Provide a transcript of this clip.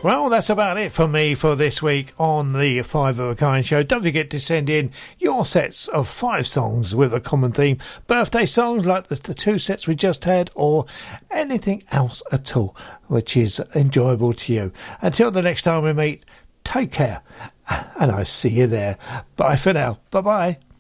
Well, that's about it for me for this week on the Five of a Kind show. Don't forget to send in your sets of 5 songs with a common theme. Birthday songs like the 2 sets we just had, or anything else at all which is enjoyable to you. Until the next time we meet, take care. And I'll see you there. Bye for now. Bye-bye.